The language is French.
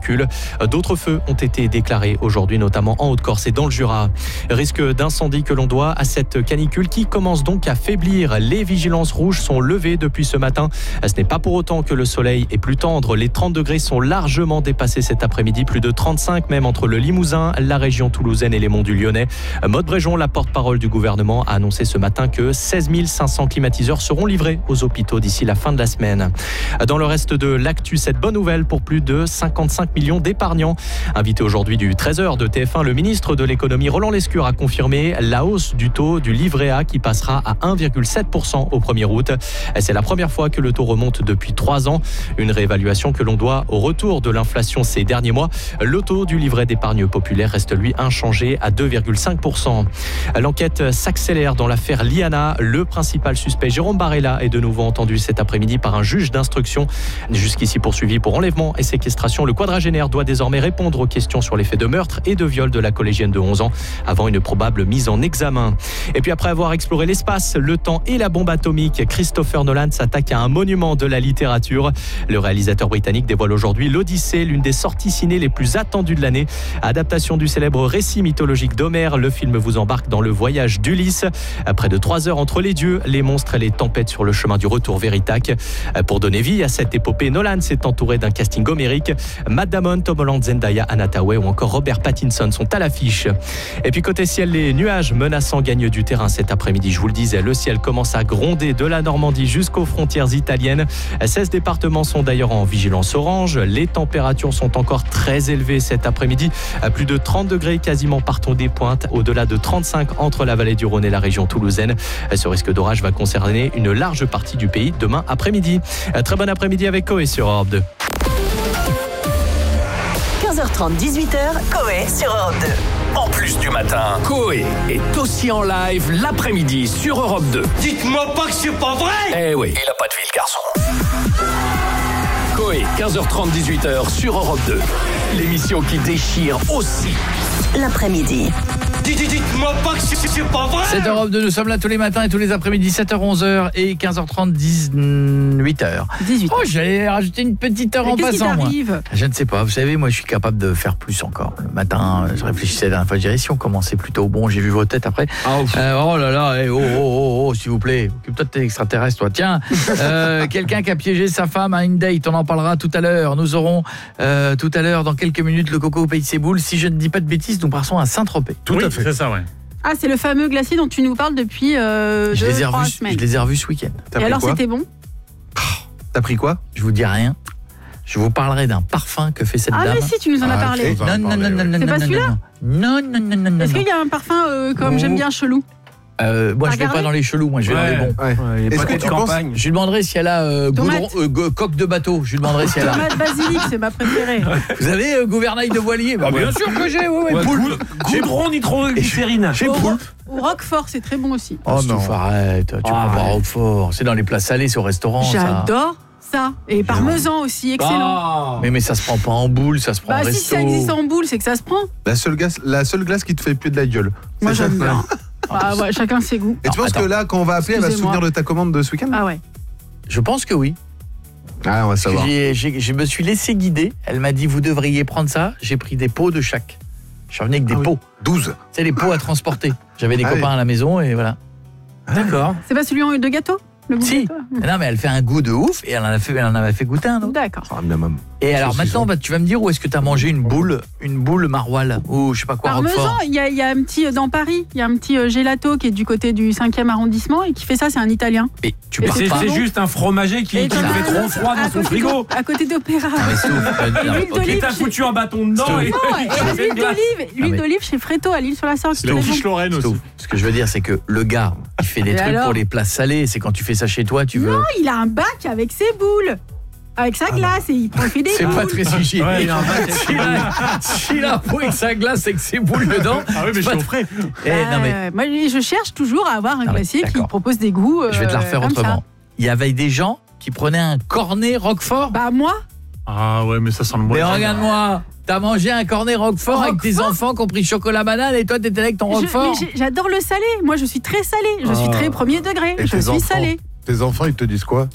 canicule. D'autres feux ont été déclarés aujourd'hui, notamment en Haute-Corse et dans le Jura. Risque d'incendie que l'on doit à cette canicule qui commence donc à faiblir. Les vigilances rouges sont levées depuis ce matin. Ce n'est pas pour autant que le soleil est plus tendre. Les 30 degrés sont largement dépassés cet après-midi. Plus de 35 même entre le Limousin, la région toulousaine et les monts du Lyonnais. Maude Bréjon, la porte-parole du gouvernement, a annoncé ce matin que 16 500 climatiseurs seront livrés aux hôpitaux d'ici la fin de la semaine. Dans le reste de l'actu, cette bonne nouvelle pour plus de 55 millions d'épargnants. Invité aujourd'hui du 13h de TF1, le ministre de l'économie Roland Lescure a confirmé la hausse du taux du livret A qui passera à 1,7% au 1er août. C'est la première fois que le taux remonte depuis 3 ans. Une réévaluation que l'on doit au retour de l'inflation ces derniers mois. Le taux du livret d'épargne populaire reste lui inchangé à 2,5%. L'enquête s'accélère dans l'affaire Liana. Le principal suspect, Jérôme Barella, est de nouveau entendu cet après-midi par un juge d'instruction. Jusqu'ici poursuivi pour enlèvement et séquestration, le quadragénaire doit désormais répondre aux questions sur les faits de meurtre et de viol de la collégienne de 11 ans avant une probable mise en examen. Et puis après avoir exploré l'espace, le temps et la bombe atomique, Christopher Nolan s'attaque à un monument de la littérature. Le réalisateur britannique dévoile aujourd'hui l'Odyssée, l'une des sorties ciné les plus attendues de l'année. Adaptation du célèbre récit mythologique d'Homère, le film vous embarque dans le voyage d'Ulysse. Près de 3 heures entre les dieux, les monstres et les tempêtes sur le chemin du retour Véritac. Pour donner vie à cette épopée, Nolan s'est entouré d'un casting homérique. Matt Damon, Tom Holland, Zendaya, Anne Hathaway ou encore Robert Pattinson sont à l'affiche. Et puis côté ciel, les nuages menaçants gagnent du terrain cet après-midi. Je vous le disais, le ciel commence à gronder de la Normandie jusqu'aux frontières italiennes. 16 départements sont d'ailleurs en vigilance orange. Les températures sont encore très élevées cet après-midi. À plus de 30 degrés quasiment partout des pointes, au-delà de 35 entre la vallée du Rhône et la région toulousaine. Ce risque d'orage va concerner une large partie du pays demain après-midi. Très bon après-midi avec Coé sur Europe 2. 15h30, 18h, Coé sur Europe 2. En plus du matin, Coé est aussi en live l'après-midi sur Europe 2. Dites-moi pas que c'est pas vrai! Eh oui, il a pas de vie le garçon. Coé, 15h30, 18h sur Europe 2. L'émission qui déchire aussi l'après-midi. Dites-moi pas que c'est pas vrai. C'est Europe 2, nous sommes là tous les matins et tous les après-midi, 7h, 11h et 15h30, 18h. 18h. Oh, j'allais rajouter une petite heure en passant, moi. Je ne sais pas, vous savez, moi je suis capable de faire plus encore. Le matin, je réfléchissais la dernière fois, je dirais si on commençait plutôt bon, j'ai vu vos têtes après. Oh là là, s'il vous plaît, occupe-toi de tes extraterrestres, toi. Tiens, quelqu'un qui a piégé sa femme à une date, on en parlera tout à l'heure. Nous aurons tout à l'heure, dans quelques minutes, le coco au pays de ses boules. Si je ne dis pas de bêtises, nous partons à Saint-Tropez. Tout à fait. C'est ça, ouais. Ah, c'est le fameux glacier dont tu nous parles depuis 2-3 semaines. Je les ai revus ce week-end. Et alors, c'était bon? T'as pris quoi? Je vous dis rien. Je vous parlerai d'un parfum que fait cette dame. Ah mais si, tu nous en as parlé. Non. C'est pas celui-là? Non. Est-ce qu'il y a un parfum comme j'aime bien chelou? Moi je vais pas dans les chelous, moi je vais dans les bons. Est-ce que tu penses? Je lui demanderai si elle a coque de bateau. Je lui demanderai si elle a. Tomate basilic, c'est ma préférée. Vous avez gouvernail de voilier? Bien sûr que j'ai. Poulpe. Goudron nitroglycérine. J'ai poulpe. Ou Roquefort, c'est très bon aussi. Oh non, arrête. Tu prends pas Roquefort. C'est dans les plats salés, c'est au restaurant. J'adore ça. Et parmesan aussi, excellent. Mais ça se prend pas en boule, ça se prend en resto. Si ça existe en boule, c'est que ça se prend. La seule glace qui te fait plus de la gueule. Moi j'aime bien. Ouais, chacun ses goûts. Et tu penses que là, quand on va appeler, elle va se souvenir de ta commande de ce week-end? Ah ouais. Je pense que oui. Ah, on va savoir. Je me suis laissé guider. Elle m'a dit, vous devriez prendre ça. J'ai pris des pots de chaque. Je suis revenu avec des pots. 12. C'est les pots à transporter. J'avais des copains à la maison et voilà. D'accord. C'est pas celui de gâteau? Si. Non, mais elle fait un goût de ouf et elle en avait fait goûter un autre. D'accord. Et alors maintenant, tu vas me dire où est-ce que tu as mangé une boule maroilles ou je sais pas quoi, Roquefort. Il y a un petit dans Paris, il y a un petit gelato qui est du côté du 5e arrondissement et qui fait ça, c'est un Italien. Et tu pars pas. C'est juste un fromager qui fait trop froid dans son frigo. À côté d'Opéra. Qui t'a foutu un bâton dedans et l'huile d'olive chez Fréto à l'Île-sur-la-Sorgue. C'est au Fiche-Lorraine aussi. Ce que je veux dire, c'est que le gars qui fait des trucs pour les plats salés, c'est quand tu fais ça chez toi, tu veux. Non, il a un bac avec ses boules. Avec sa glace et il fait des boules. C'est pas très hygiénique. S'il a un pot avec sa glace et que ses boules dedans. Ah oui, mais je t'offrais. Moi, je cherche toujours à avoir un glacier qui propose des goûts. Je vais te la refaire autrement. Il y avait des gens qui prenaient un cornet Roquefort. Bah moi. Ah ouais, mais ça sent le moins. Mais regarde-moi. T'as mangé un cornet Roquefort avec tes enfants qui ont pris chocolat banane et toi t'étais avec ton Roquefort. J'adore le salé. Moi je suis très salé. Je suis très premier degré. Je suis salé. Tes enfants, ils te disent quoi?